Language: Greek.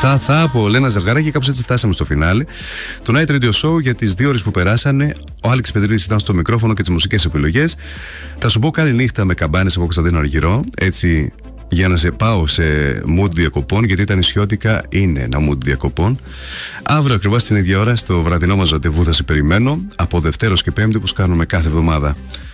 Θα από Λένα Ζαυγαράκη, και κάπως έτσι φτάσαμε στο φινάλε του Night Radio Show για τις 2 ώρες που περάσανε. Ο Άλεξ Πετρίδης ήταν στο μικρόφωνο και τις μουσικές επιλογές. Θα σου πω καλή νύχτα με καμπάνες από Κωνσταντίνο Αργυρό, έτσι για να σε πάω σε mood διακοπών, γιατί τα νησιώτικα είναι ένα mood διακοπών. Αύριο ακριβώς την ίδια ώρα στο βραδινό μας ραντεβού θα σε περιμένω, από Δευτέρος και Πέμπτη, όπως κάνουμε κάθε εβδομάδα.